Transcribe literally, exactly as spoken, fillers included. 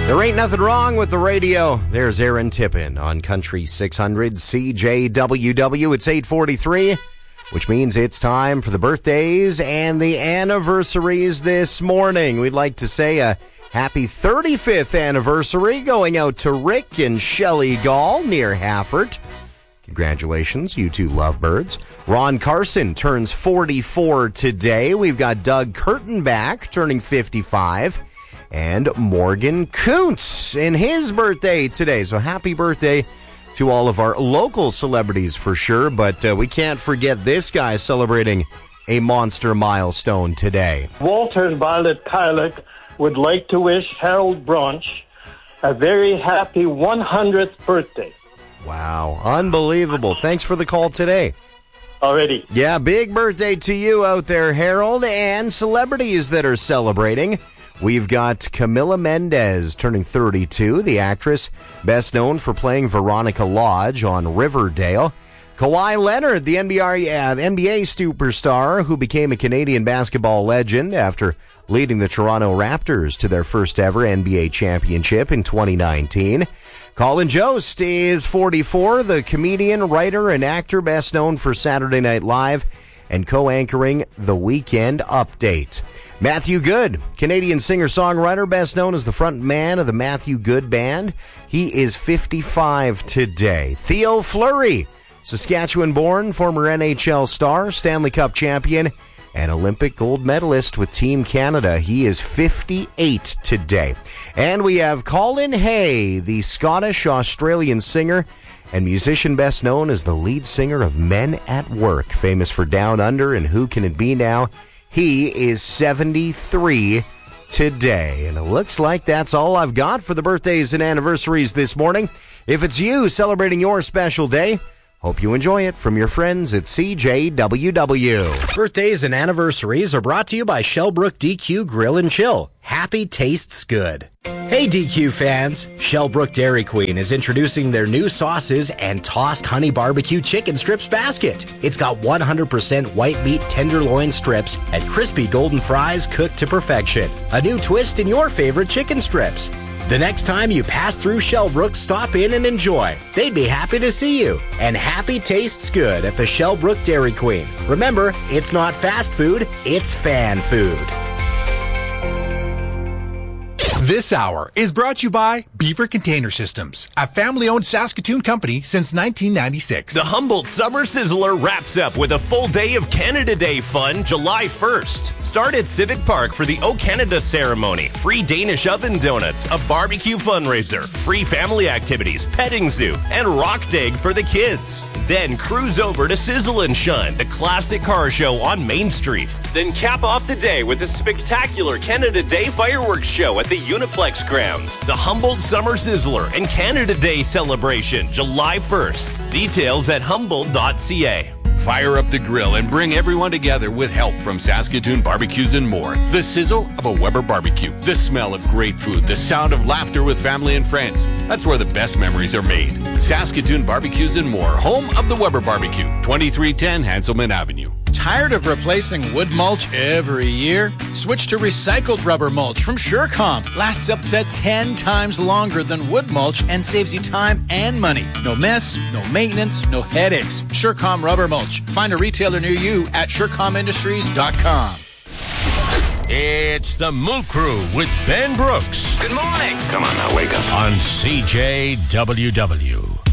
There ain't nothing wrong with the radio. There's Aaron Tippin on Country six hundred C J W W. It's eight forty-three, which means it's time for the birthdays and the anniversaries this morning. We'd like to say a happy thirty-fifth anniversary going out to Rick and Shelley Gall near Hafford. Congratulations, you two lovebirds. Ron Carson turns forty-four today. We've got Doug Kurtenbach turning fifty-five. And Morgan Kuntz in his birthday today. So happy birthday to all of our local celebrities for sure. But uh, we can't forget this guy celebrating a monster milestone today. Walter's Violet Pilot would like to wish Harold Brunch a very happy one hundredth birthday. Wow, unbelievable. Thanks for the call today. Already. Yeah, big birthday to you out there, Harold, and celebrities that are celebrating. We've got Camila Mendez turning thirty-two, the actress best known for playing Veronica Lodge on Riverdale. Kawhi Leonard, the N B A, uh, N B A superstar who became a Canadian basketball legend after leading the Toronto Raptors to their first ever N B A championship in twenty nineteen. Colin Jost is forty-four, the comedian, writer, and actor best known for Saturday Night Live and co-anchoring The Weekend Update. Matthew Good, Canadian singer-songwriter, best known as the front man of the Matthew Good Band. He is fifty-five today. Theo Fleury, Saskatchewan-born, former N H L star, Stanley Cup champion, and Olympic gold medalist with Team Canada. He is fifty-eight today. And we have Colin Hay, the Scottish-Australian singer and musician best known as the lead singer of Men at Work, famous for Down Under and Who Can It Be Now. He is seventy-three today. And it looks like that's all I've got for the birthdays and anniversaries this morning. If it's you celebrating your special day, hope you enjoy it from your friends at C J W W. Birthdays and anniversaries are brought to you by Shellbrook D Q Grill and Chill. Happy tastes good. Hey D Q fans, Shellbrook Dairy Queen is introducing their new sauces and tossed honey barbecue chicken strips basket. It's got one hundred percent white meat tenderloin strips and crispy golden fries cooked to perfection. A new twist in your favorite chicken strips. The next time you pass through Shellbrook, stop in and enjoy. They'd be happy to see you. And happy tastes good at the Shellbrook Dairy Queen. Remember, it's not fast food, it's fan food. This hour is brought to you by Beaver Container Systems, a family-owned Saskatoon company since nineteen ninety-six. The Humboldt Summer Sizzler wraps up with a full day of Canada Day fun July first. Start at Civic Park for the O Canada ceremony, free Danish oven donuts, a barbecue fundraiser, free family activities, petting zoo, and rock dig for the kids. Then cruise over to Sizzle and Shine, the classic car show on Main Street. Then cap off the day with a spectacular Canada Day fireworks show at the Uniplex grounds. The Humboldt Summer Sizzler and Canada Day celebration, July first. Details at humboldt dot c a. Fire up the grill and bring everyone together with help from Saskatoon Barbecues and More. The sizzle of a Weber barbecue. The smell of great food. The sound of laughter with family and friends. That's where the best memories are made. Saskatoon Barbecues and More. Home of the Weber Barbecue. twenty-three ten Hanselman Avenue. Tired of replacing wood mulch every year? Switch to recycled rubber mulch from Surecom. Lasts up to ten times longer than wood mulch and saves you time and money. No mess, no maintenance, no headaches. Surecom rubber mulch. Find a retailer near you at surecom industries dot com. It's the Moo Crew with Ben Brooks. Good morning. Come on now, wake up. On C J W W.